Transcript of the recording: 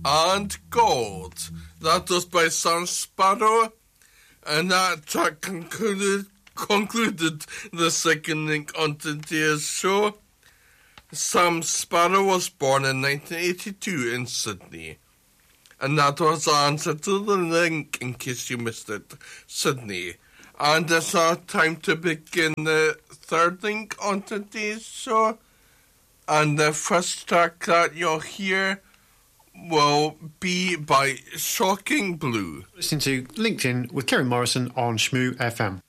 and Gold. That was by Sam Sparro, and that track concluded the second link on today's show. Sam Sparro was born in 1982 in Sydney, and that was the answer to the link in case you missed it, Sydney. And it's our time to begin the third link on today's show, and the first track that you'll hear will be by Shocking Blue. Listening to LinkedIn with Kerry Morrison on Shmoo FM.